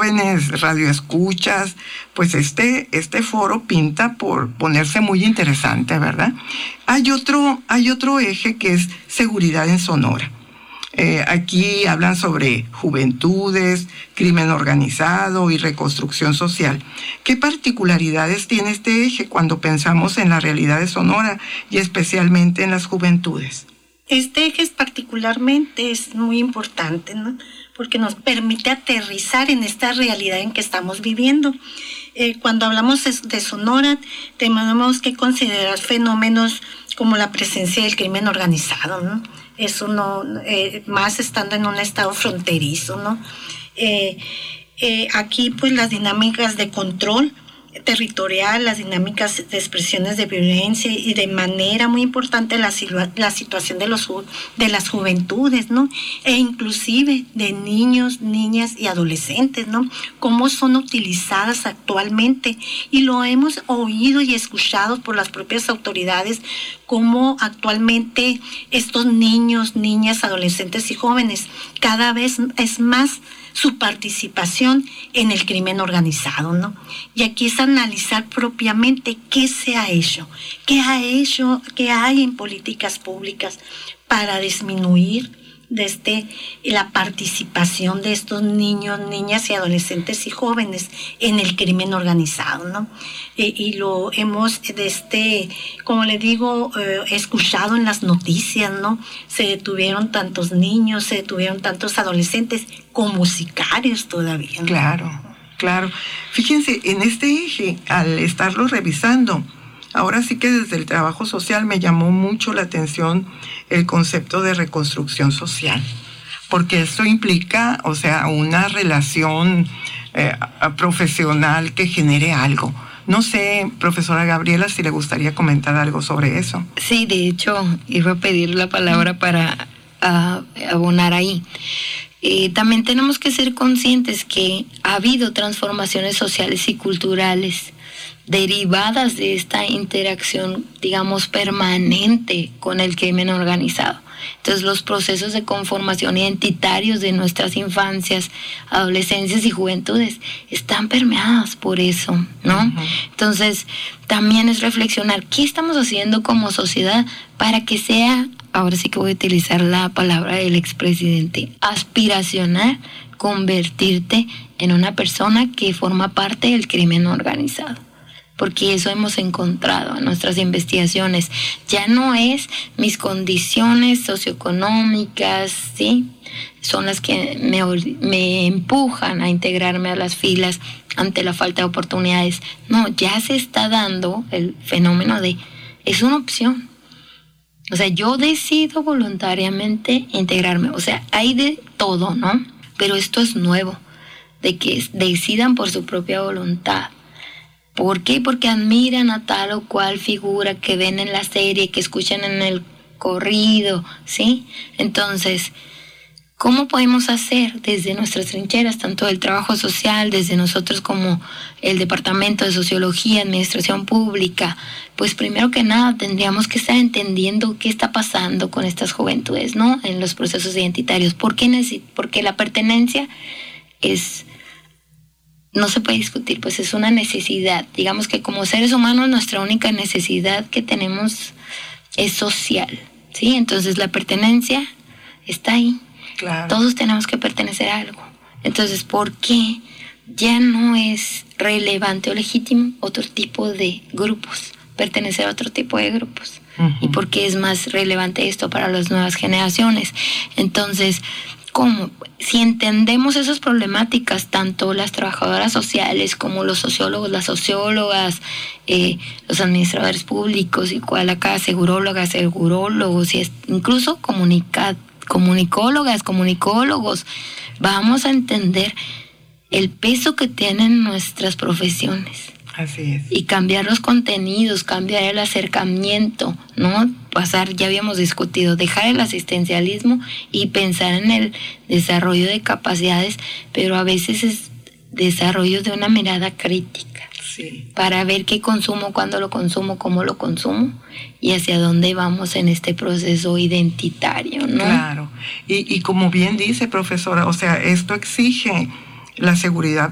jóvenes radioescuchas, pues este foro pinta por ponerse muy interesante, ¿verdad? Hay otro eje que es seguridad en Sonora. Aquí hablan sobre juventudes, crimen organizado y reconstrucción social. ¿Qué particularidades tiene este eje cuando pensamos en la realidad de Sonora y especialmente en las juventudes? Este eje particularmente es muy importante, ¿no? Porque nos permite aterrizar en esta realidad en que estamos viviendo. Cuando hablamos de Sonora, tenemos que considerar fenómenos como la presencia del crimen organizado, ¿no? Eso no, más estando en un estado fronterizo, ¿no? Aquí, pues, las dinámicas de control territorial, las dinámicas de expresiones de violencia y de manera muy importante la situación de las juventudes, ¿no? E inclusive de niños, niñas y adolescentes, ¿no? Cómo son utilizadas actualmente, y lo hemos oído y escuchado por las propias autoridades, cómo actualmente estos niños, niñas, adolescentes y jóvenes cada vez es más su participación en el crimen organizado, ¿no? Y aquí es analizar propiamente qué se ha hecho, qué hay en políticas públicas para disminuir la participación de estos niños, niñas y adolescentes y jóvenes en el crimen organizado, ¿no? Y lo hemos, como le digo, escuchado en las noticias, ¿no? Se detuvieron tantos niños, se detuvieron tantos adolescentes como sicarios todavía, ¿no? Claro. Fíjense, en este eje, al estarlo revisando, ahora sí que desde el trabajo social me llamó mucho la atención el concepto de reconstrucción social, porque esto implica, o sea, una relación profesional que genere algo. No sé, profesora Gabriela, si le gustaría comentar algo sobre eso. Sí, de hecho, iba a pedir la palabra para abonar ahí. También tenemos que ser conscientes que ha habido transformaciones sociales y culturales derivadas de esta interacción, digamos, permanente con el crimen organizado. Entonces, los procesos de conformación identitarios de nuestras infancias, adolescencias y juventudes están permeadas por eso, ¿no? Uh-huh. Entonces, también es reflexionar qué estamos haciendo como sociedad para que sea, ahora sí que voy a utilizar la palabra del expresidente, aspiracional, convertirte en una persona que forma parte del crimen organizado. Porque eso hemos encontrado en nuestras investigaciones. Ya no es mis condiciones socioeconómicas, ¿sí? Son las que me empujan a integrarme a las filas ante la falta de oportunidades. No, ya se está dando el fenómeno es una opción. O sea, yo decido voluntariamente integrarme. O sea, hay de todo, ¿no? Pero esto es nuevo, de que decidan por su propia voluntad. ¿Por qué? Porque admiran a tal o cual figura que ven en la serie, que escuchan en el corrido, ¿sí? Entonces, ¿cómo podemos hacer desde nuestras trincheras, tanto del trabajo social, desde nosotros como el Departamento de Sociología, Administración Pública? Pues primero que nada tendríamos que estar entendiendo qué está pasando con estas juventudes, ¿no? En los procesos identitarios. Porque la pertenencia no se puede discutir, pues es una necesidad. Digamos que como seres humanos nuestra única necesidad que tenemos es social, ¿sí? Entonces la pertenencia está ahí. Claro. Todos tenemos que pertenecer a algo. Entonces, ¿por qué ya no es relevante o legítimo otro tipo de grupos? Pertenecer a otro tipo de grupos. Uh-huh. ¿Y por qué es más relevante esto para las nuevas generaciones? Entonces, ¿cómo? Si entendemos esas problemáticas, tanto las trabajadoras sociales como los sociólogos, las sociólogas, los administradores públicos, igual acá segurólogas, segurólogos, y incluso comunicólogas, comunicólogos, vamos a entender el peso que tienen nuestras profesiones. Así es. Y cambiar los contenidos, cambiar el acercamiento, ¿no? Ya habíamos discutido, dejar el asistencialismo y pensar en el desarrollo de capacidades, pero a veces es desarrollo de una mirada crítica. Sí. Para ver qué consumo, cuándo lo consumo, cómo lo consumo y hacia dónde vamos en este proceso identitario, ¿no? Claro. Y como bien dice, profesora, o sea, esto exige la seguridad